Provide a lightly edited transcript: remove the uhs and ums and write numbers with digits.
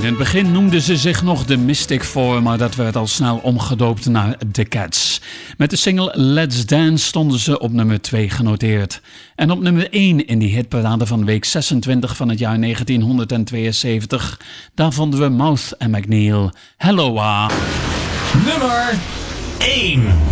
In het begin noemden ze zich nog de Mystic Four, maar dat werd al snel omgedoopt naar The Cats. Met de single Let's Dance stonden ze op nummer 2 genoteerd. En op nummer 1 in die hitparade van week 26 van het jaar 1972, daar vonden we Mouth & McNeil. Hello. Nummer 1.